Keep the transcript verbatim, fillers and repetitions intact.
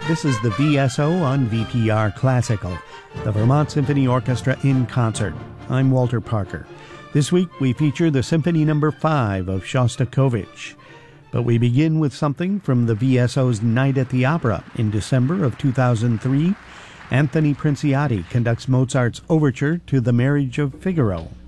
This is the V S O on V P R Classical, the Vermont Symphony Orchestra in concert. I'm Walter Parker. This week we feature the Symphony Number five of Shostakovich. But we begin with something from the V S O's Night at the Opera in December of two thousand three. Anthony Princiati conducts Mozart's overture to The Marriage of Figaro.